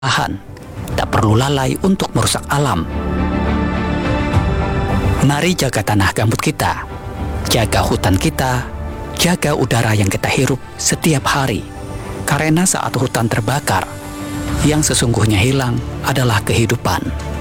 Tahan, tak perlu lalai untuk merusak alam. Mari jaga tanah gambut kita, jaga hutan kita, jaga udara yang kita hirup setiap hari. Karena saat hutan terbakar, yang sesungguhnya hilang adalah kehidupan.